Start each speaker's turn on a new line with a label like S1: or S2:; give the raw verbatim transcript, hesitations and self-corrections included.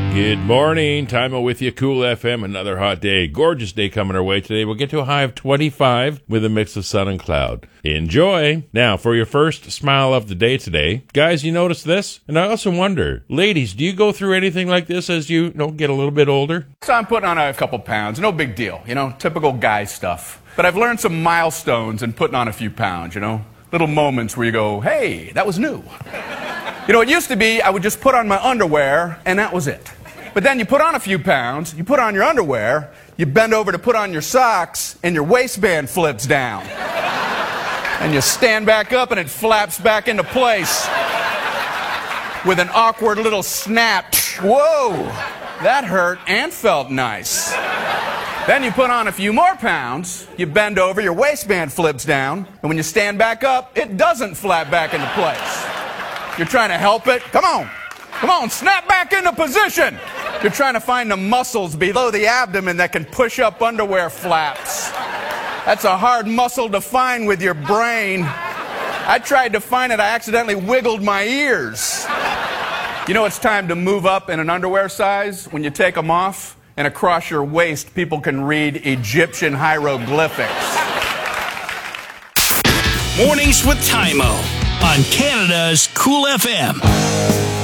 S1: Good morning. Time with you, Cool F M. Another hot day. Gorgeous day coming our way today. We'll get to a high of twenty-five with a mix of sun and cloud. Enjoy. Now, for your first smile of the day today, guys, you notice this? And I also wonder, ladies, do you go through anything like this as you, you know, get a little bit older?
S2: So I'm putting on a couple pounds. No big deal. You know, typical guy stuff. But I've learned some milestones in putting on a few pounds, you know? Little moments where you go, hey, that was new. You know, it used to be I would just put on my underwear, and that was it. But then you put on a few pounds, you put on your underwear, you bend over to put on your socks, and your waistband flips down. And you stand back up, and it flaps back into place with an awkward little snap. Whoa, that hurt and felt nice. Then you put on a few more pounds, you bend over, your waistband flips down, and when you stand back up, it doesn't flap back into place. You're trying to help it. Come on. Come on, snap back into position. You're trying to find the muscles below the abdomen that can push up underwear flaps. That's a hard muscle to find with your brain. I tried to find it. I accidentally wiggled my ears. You know it's time to move up in an underwear size when you take them off, and across your waist people can read Egyptian hieroglyphics.
S3: Mornings with Tymo on Canada's Cool F M.